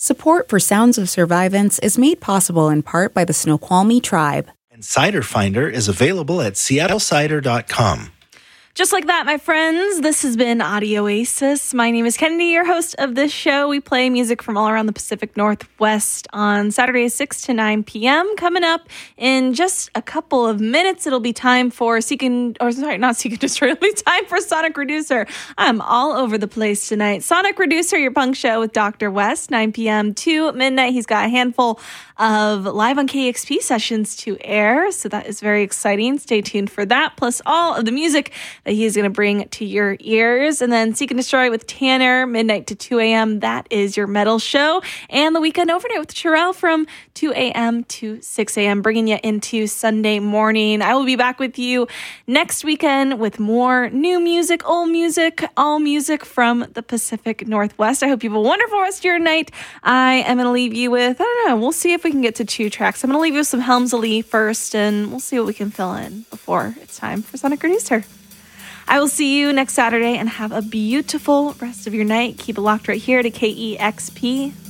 Support for Sounds of Survivance is made possible in part by the Snoqualmie Tribe. And Cider Finder is available at seattlecider.com. Just like that, my friends, this has been Audio Oasis. My name is Kennedy, your host of this show. We play music from all around the Pacific Northwest on Saturdays, 6 to 9 p.m. Coming up in just a couple of minutes, it'll be time for not Seek and Destroy. It'll be time for Sonic Reducer. I'm all over the place tonight. Sonic Reducer, your punk show with Dr. West, 9 p.m. to midnight. He's got a handful of live on KEXP sessions to air, so that is very exciting. Stay tuned for that, plus all of the music that he is going to bring to your ears. And then Seek and Destroy with Tanner, midnight to 2 a.m. That is your metal show. And the Weekend Overnight with Sherelle from 2 a.m. to 6 a.m., bringing you into Sunday morning. I will be back with you next weekend with more new music, old music, all music from the Pacific Northwest. I hope you have a wonderful rest of your night. I am going to leave you with, we'll see if we can get to 2 tracks. I'm going to leave you with some Helmsley first, and we'll see what we can fill in before it's time for Sonic Reducer. I will see you next Saturday, and have a beautiful rest of your night. Keep it locked right here to KEXP.